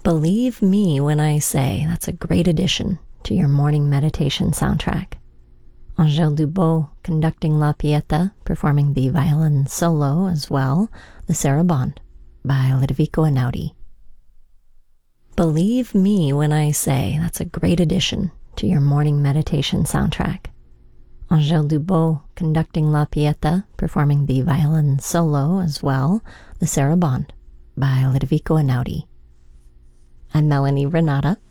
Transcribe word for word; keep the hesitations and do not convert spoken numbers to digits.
Believe me when I say that's a great addition to your morning meditation soundtrack. Angèle Dubot conducting La Pieta, performing the violin solo as well, the Sarabande by Ludovico Einaudi. Believe me when I say that's a great addition to your morning meditation soundtrack. Angèle Dubot conducting La Pieta, performing the violin solo as well, the Sarabande by Ludovico Einaudi. I'm Melanie Renata,